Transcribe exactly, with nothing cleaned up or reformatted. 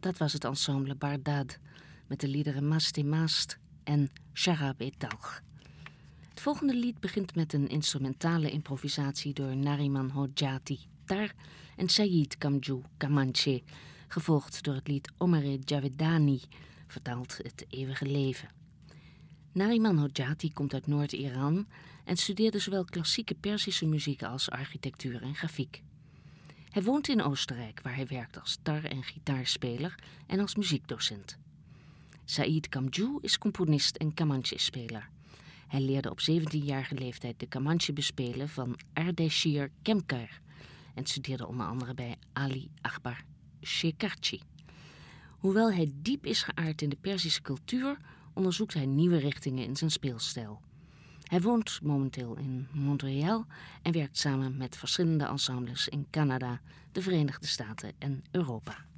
Dat was het ensemble Bardad met de liederen Mast Mast en Sharab et Talg. Het volgende lied begint met een instrumentale improvisatie door Nariman Hodjati, tar, en Saïd Kamjou, kamanche, gevolgd door het lied Omere Javedani, vertaald het eeuwige leven. Nariman Hodjati komt uit Noord-Iran en studeerde zowel klassieke Perzische muziek als architectuur en grafiek. Hij woont in Oostenrijk, waar hij werkt als tar- en gitaarspeler en als muziekdocent. Saïd Kamjou is componist en kamanche-speler. Hij leerde op zeventienjarige leeftijd de kamanche bespelen van Ardeshir Kemkar en studeerde onder andere bij Ali Akbar Shekarchi. Hoewel hij diep is geaard in de Perzische cultuur, onderzoekt hij nieuwe richtingen in zijn speelstijl. Hij woont momenteel in Montreal en werkt samen met verschillende ensembles in Canada, de Verenigde Staten en Europa.